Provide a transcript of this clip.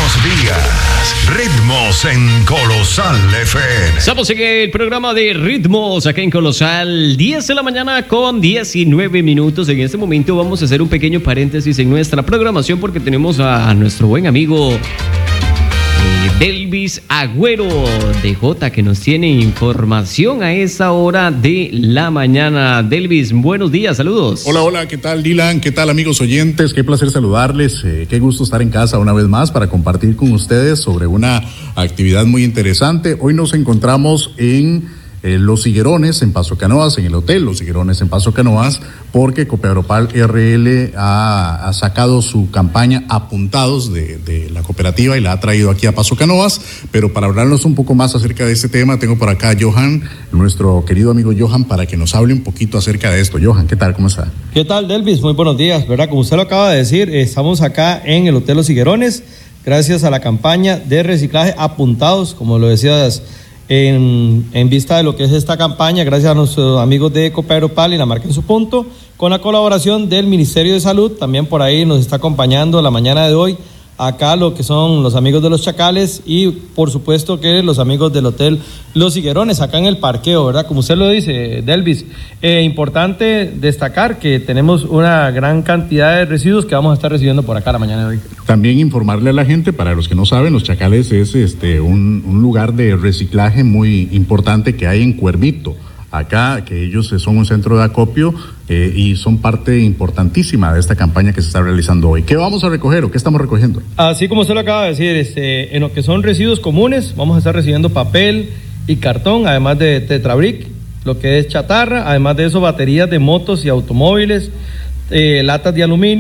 Buenos días, Ritmos en Colosal FM. Estamos en el programa de Ritmos acá en Colosal, 10 de la mañana con 19 minutos. En este momento vamos a hacer un pequeño paréntesis en nuestra programación porque tenemos a nuestro buen amigo Delvis Agüero de J, que nos tiene información a esa hora de la mañana. Delvis, buenos días, saludos. Hola, ¿qué tal, Dylan? ¿Qué tal, amigos oyentes? Qué placer saludarles, qué gusto estar en casa una vez más para compartir con ustedes sobre una actividad muy interesante. Hoy nos encontramos en Los Higuerones, en Paso Canoas, en el hotel Los Higuerones, en Paso Canoas, porque Copeagropal RL ha sacado su campaña Apuntados de la cooperativa y la ha traído aquí a Paso Canoas. Pero para hablarnos un poco más acerca de este tema, tengo por acá a Johan, nuestro querido amigo Johan, para que nos hable un poquito acerca de esto. Johan, ¿qué tal? ¿Cómo está? ¿Qué tal, Delvis? Muy buenos días, ¿verdad? Como usted lo acaba de decir, estamos acá en el hotel Los Higuerones, gracias a la campaña de reciclaje Apuntados, como lo decías, en vista de lo que es esta campaña, gracias a nuestros amigos de Copeagropal y la marca En Su Punto, con la colaboración del Ministerio de Salud. También por ahí nos está acompañando la mañana de hoy acá lo que son los amigos de Los Chacales y por supuesto que los amigos del hotel Los Higuerones acá en el parqueo, ¿verdad? Como usted lo dice, Delvis, importante destacar que tenemos una gran cantidad de residuos que vamos a estar recibiendo por acá la mañana de hoy. También informarle a la gente, para los que no saben, Los Chacales es un lugar de reciclaje muy importante que hay en Cuervito. Acá, que ellos son un centro de acopio y son parte importantísima de esta campaña que se está realizando hoy. ¿Qué vamos a recoger o qué estamos recogiendo? Así como usted lo acaba de decir, en lo que son residuos comunes, vamos a estar recibiendo papel y cartón, además de tetrabric, lo que es chatarra, además de eso, baterías de motos y automóviles, latas de aluminio.